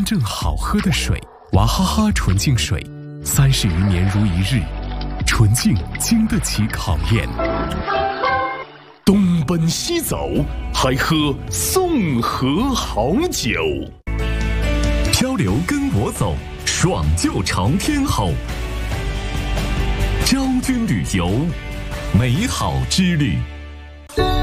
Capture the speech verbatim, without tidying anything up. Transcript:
正好喝的水，娃哈哈纯净水，三十余年如一日，纯净经得起考验。东奔西走，还喝宋河好酒。 漂流跟我走，爽就朝天吼。昭君旅游，美好之旅。